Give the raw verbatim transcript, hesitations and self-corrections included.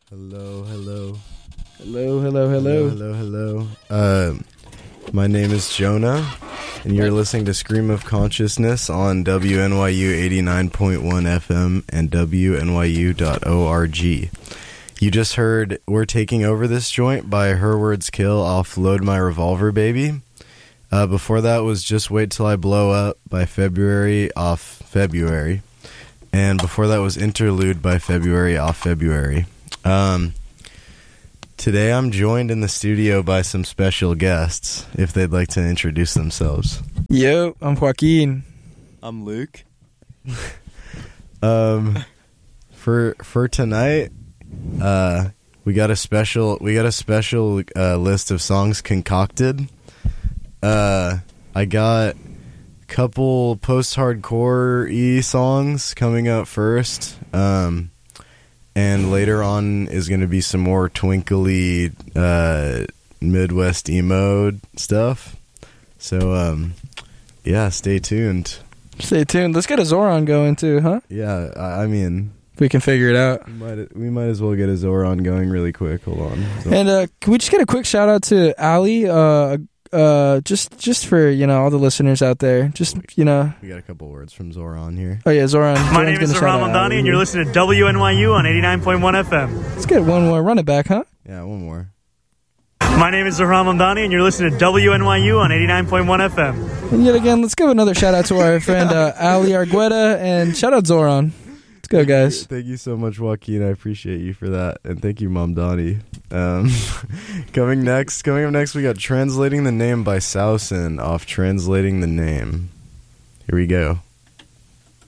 Hello, hello. Hello, hello, hello. Hello, hello, hello. Uh, my name is Jonah, and you're listening to Scream of Consciousness on W N Y U eighty-nine point one F M and W N Y U dot org. You just heard We're Taking Over This Joint by Her Words Kill off Load My Revolver Baby. Uh, before that was Just Wait Till I Blow Up by February off February. And before that was Interlude by February off February. Um, today I'm joined in the studio by some special guests, if they'd like to introduce themselves. Yo, I'm Joaquin. I'm Luke. um, for for tonight, uh, we got a special we got a special uh, list of songs concocted. Uh, I got a couple post-hardcore-y songs coming up first. Um. And later on is going to be some more twinkly uh, Midwest emo stuff. So, um, yeah, stay tuned. Stay tuned. Let's get a Zoran going too, huh? Yeah, I, I mean... If we can figure it out. We might, we might as well get a Zoran going really quick. Hold on. So. And uh, can we just get a quick shout out to Ali? Uh, uh, just just for, you know, all the listeners out there. Just, you know... We got a couple words from Zoran here. Oh, yeah, Zoran. My Zoran's name is gonna Zoran shout out Mamdani, Ali. and you're listening to W N Y U on eighty-nine point one F M. Let's get one more. Run it back, huh? Yeah, one more. My name is Zoran Mamdani, and you're listening to W N Y U on eighty-nine point one F M. And yet again, let's give another shout out to our friend uh, Ali Argueta, and shout out Zoran. Let's go, guys. Thank you so much, Joaquin. I appreciate you for that. And thank you, Mamdani. Um, coming next, coming up next, we got Translating the Name by Sausen off Translating the Name. Here we go.